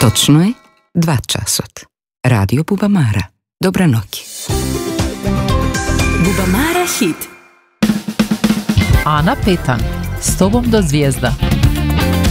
Точно е 2 часот. Радио Бубамара. Добра ноќ. Бубамара хит. Ана Петан, с тобом до звезда.